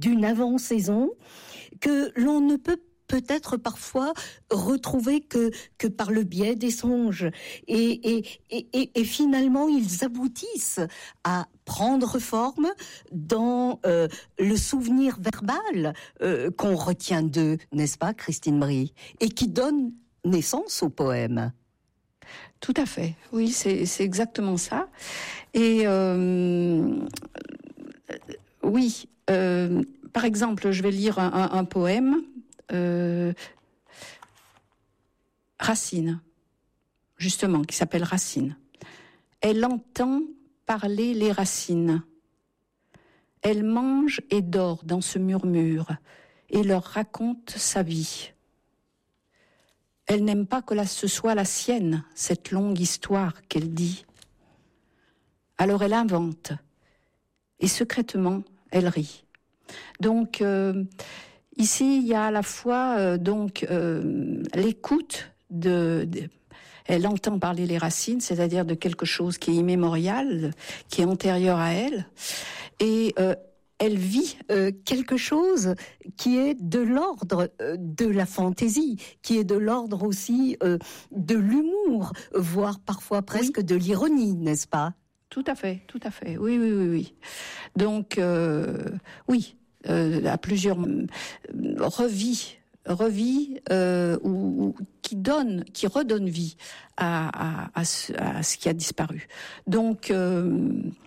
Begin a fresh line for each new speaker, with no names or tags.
d'une avant-saison que l'on ne peut peut-être parfois retrouver que par le biais des songes. Et finalement, ils aboutissent à prendre forme dans le souvenir verbal qu'on retient d'eux, n'est-ce pas, Christine Brie, et qui donne naissance au poème.
Tout à fait, oui, c'est exactement ça. Et oui, par exemple, je vais lire un poème, Racine, justement, qui s'appelle Racine. Elle entend parler les racines. Elle mange et dort dans ce murmure et leur raconte sa vie. Elle n'aime pas que ce soit la sienne, cette longue histoire qu'elle dit. Alors elle invente, et secrètement, elle rit. Donc, ici, il y a à la fois l'écoute elle entend parler les racines, c'est-à-dire de quelque chose qui est immémorial, qui est antérieur à elle, et elle vit
quelque chose qui est de l'ordre de la fantaisie, qui est de l'ordre aussi de l'humour, voire parfois presque de l'ironie, n'est-ce pas ?
Tout à fait, oui. Donc, à plusieurs revit ou qui redonne vie à ce qui a disparu. Donc,